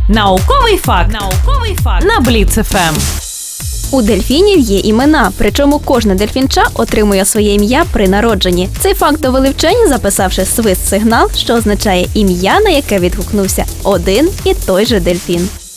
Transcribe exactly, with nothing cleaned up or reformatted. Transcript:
Науковий факт. Науковий факт на Бліц еф ем. У дельфінів є імена, причому кожне дельфінча отримує своє ім'я при народженні. Цей факт довели вчені, записавши свист-сигнал, що означає ім'я, на яке відгукнувся один і той же дельфін.